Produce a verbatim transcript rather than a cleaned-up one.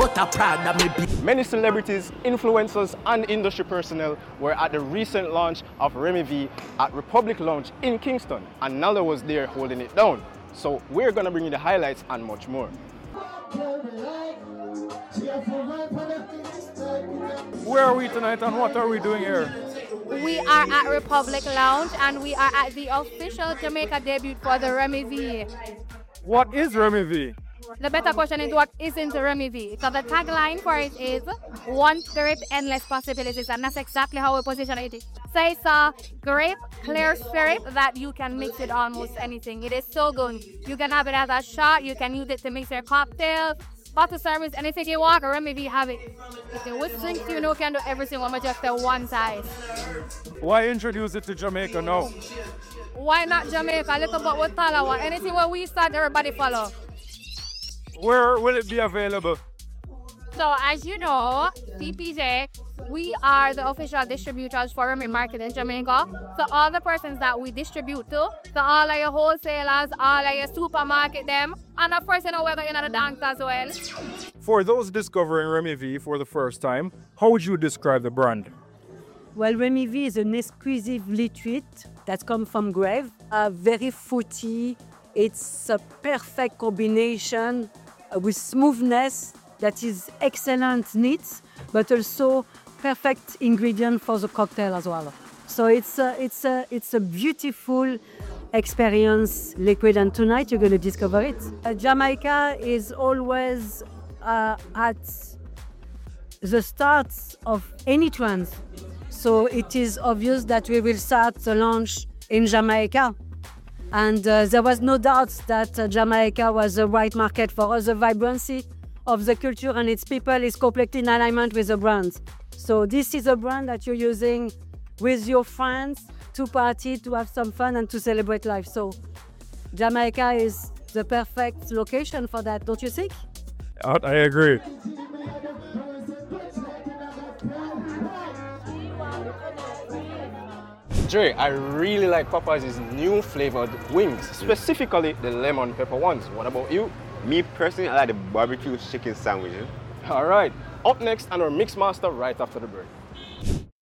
out a Prada me be. Many celebrities, influencers and industry personnel were at the recent launch of Remy V at Republic Lounge in Kingston, and Nala was there holding it down. So we're gonna bring you the highlights and much more. Where are we tonight and what are we doing here? We are at Republic Lounge and we are at the official Jamaica debut for the Remy V. What is Remy V? The better question is what isn't Remy V? So the tagline for it is one spirit, endless possibilities, and that's exactly how we position it. So it's a grape, clear spirit that you can mix with almost anything. It is so good. You can have it as a shot, you can use it to mix your cocktails, bottle service, anything you want, Remy V have it. Which drinks you know can do everything one just the one size. Why introduce it to Jamaica now? Why not Jamaica? Little bit with Talawa. Anything where we start, everybody follow. Where will it be available? So as you know, C P J, we are the official distributors for Remy Market in Jamaica. So all the persons that we distribute to, so all of your wholesalers, all of your supermarket them, and of course you know we're going to the dance as well. For those discovering Remy V for the first time, how would you describe the brand? Well, Remy V is an exclusive liquid that comes from Grave, uh, very fruity. It's a perfect combination uh, with smoothness that is excellent neat, but also perfect ingredient for the cocktail as well. So it's a, it's a, it's a beautiful experience liquid, and tonight you're going to discover it. Uh, Jamaica is always uh, at the start of any trend. So it is obvious that we will start the launch in Jamaica. And uh, there was no doubt that uh, Jamaica was the right market for us. The vibrancy of the culture and its people is completely in alignment with the brand. So this is a brand that you're using with your friends to party, to have some fun and to celebrate life. So Jamaica is the perfect location for that, don't you think? I agree. Dre, I really like Popeyes' new flavored wings, specifically the lemon pepper ones. What about you? Me personally, I like the barbecue chicken sandwich. All right, up next, and our mix master right after the break.